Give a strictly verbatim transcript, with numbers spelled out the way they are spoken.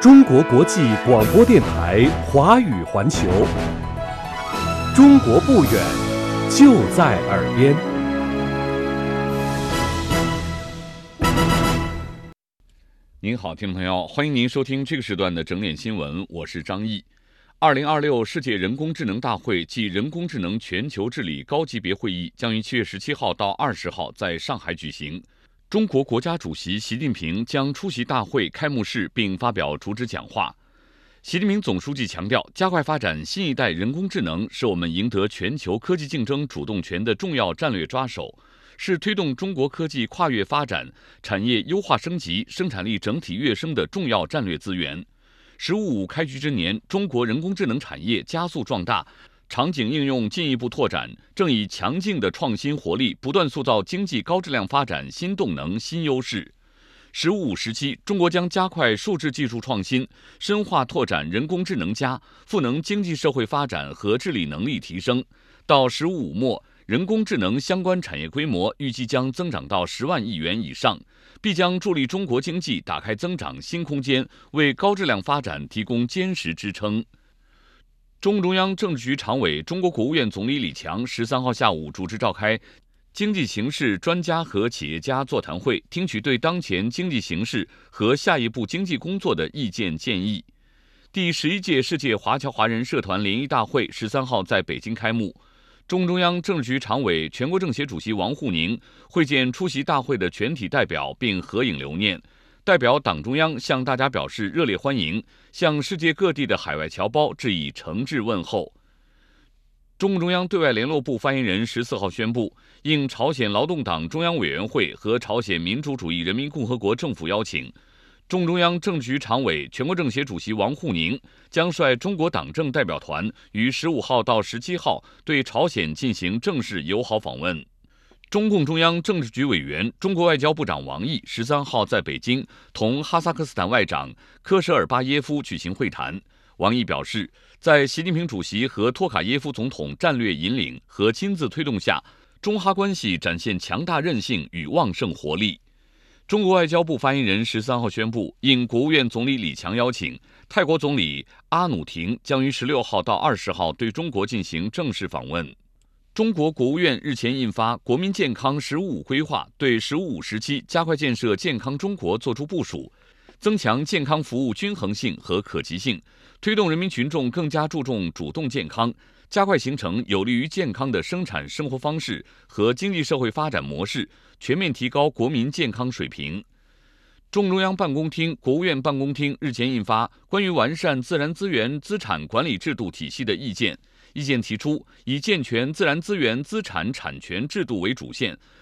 中国国际广播电台华语环球，中国不远，就在耳边。 您好，听众朋友，欢迎您收听这个时段的整点新闻，我是张毅。二零二六世界人工智能大会暨人工智能全球治理高级别会议将于七月十七号到二十号在上海举行。中国国家主席习近平将出席大会开幕式并发表主旨讲话。习近平总书记强调，加快发展新一代人工智能是我们赢得全球科技竞争主动权的重要战略抓手，是推动中国科技跨越发展、产业优化升级、生产力整体跃升的重要战略资源。“十五五”开局之年，中国人工智能产业加速壮大，场景应用进一步拓展，正以强劲的创新活力不断塑造经济高质量发展新动能、新优势。“十五五”时期，中国将加快数字技术创新，深化拓展人工智能加赋能经济社会发展和治理能力提升。到“十五五”末，人工智能相关产业规模预计将增长到十万亿元以上，必将助力中国经济打开增长新空间，为高质量发展提供坚实支撑。中共中央政治局常委、中国国务院总理李强十三号下午主持召开经济形势专家和企业家座谈会，听取对当前经济形势和下一步经济工作的意见建议。第十一届世界华侨华人社团联谊大会十三号在北京开幕。中共中央政治局常委、全国政协主席王沪宁会见出席大会的全体代表并合影留念。代表党中央向大家表示热烈欢迎，向世界各地的海外侨胞致以诚挚问候。中共中央对外联络部发言人十四号宣布，应朝鲜劳动党中央委员会和朝鲜民主主义人民共和国政府邀请，中共中央政治局常委、全国政协主席王沪宁将率中国党政代表团于十五号到十七号对朝鲜进行正式友好访问。中共中央政治局委员、中国外交部长王毅十三号在北京同哈萨克斯坦外长科舍尔巴耶夫举行会谈。王毅表示，在习近平主席和托卡耶夫总统战略引领和亲自推动下，中哈关系展现强大韧性与旺盛活力。中国外交部发言人十三号宣布，应国务院总理李强邀请，泰国总理阿努廷将于十六号到二十号对中国进行正式访问。中国国务院日前印发《国民健康“十五五”规划》，对“十五五”时期加快建设健康中国作出部署，增强健康服务均衡性和可及性，推动人民群众更加注重主动健康，加快形成有利于健康的生产生活方式和经济社会发展模式，全面提高国民健康水平。中共中央办公厅、国务院办公厅日前印发《关于完善自然资源资产管理制度体系的意见》，意见提出，以健全自然资源资产产权制度为主线，